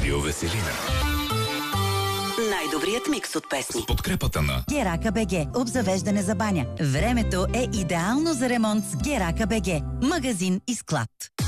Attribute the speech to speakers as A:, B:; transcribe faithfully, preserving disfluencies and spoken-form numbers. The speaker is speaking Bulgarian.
A: Биовеселина.
B: Най-добрият микс от песни.
A: С подкрепата на
C: Герака БГ. Обзавеждане за баня. Времето е идеално за ремонт с Герака БГ. Магазин и склад.